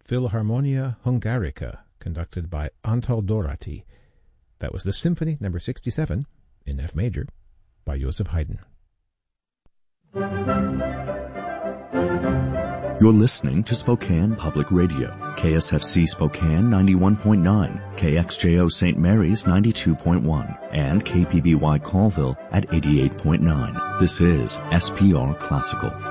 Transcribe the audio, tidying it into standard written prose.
Philharmonia Hungarica, conducted by Antal Dorati. That was the Symphony No. 67, in F major, by Joseph Haydn. You're listening to Spokane Public Radio, KSFC Spokane 91.9, KXJO St. Mary's 92.1, and KPBY Colville at 88.9. This is SPR Classical.